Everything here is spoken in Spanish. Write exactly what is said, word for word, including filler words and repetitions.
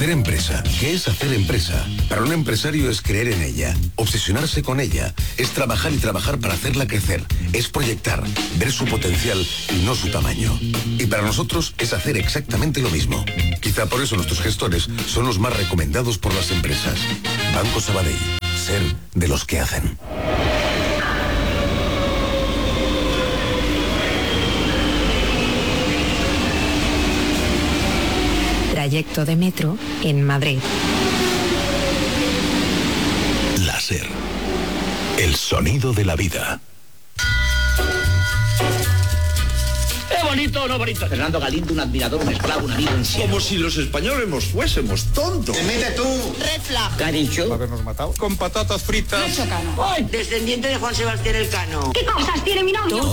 Hacer empresa. ¿Qué es hacer empresa? Para un empresario es creer en ella, obsesionarse con ella, es trabajar y trabajar para hacerla crecer, es proyectar, ver su potencial y no su tamaño. Y para nosotros es hacer exactamente lo mismo. Quizá por eso nuestros gestores son los más recomendados por las empresas. Banco Sabadell. Ser de los que hacen. Trayecto de metro en Madrid. Láser. El sonido de la vida. ¿Es bonito o no bonito? Fernando Galindo, un admirador, un esclavo, un amigo, un cielo. Como si los españoles fuésemos tontos. ¡Te mete tú! Red flag. ¿Qué ha dicho? Habernos matado. Con patatas fritas. Nacho Cano. ¡Ay! Descendiente de Juan Sebastián Elcano. ¿Qué cosas tiene mi novio?